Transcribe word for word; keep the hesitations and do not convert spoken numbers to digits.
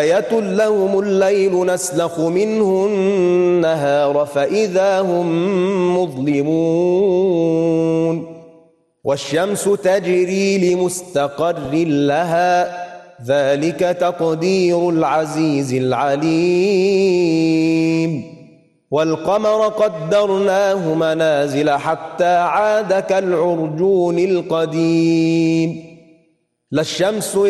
آية لهم الليل نسلخ منه النهار فإذا هم مظلمون والشمس تجري لمستقر لها ذلك تقدير العزيز العليم والقمر قدرناه منازل حتى عاد كالعرجون القديم لا الشمس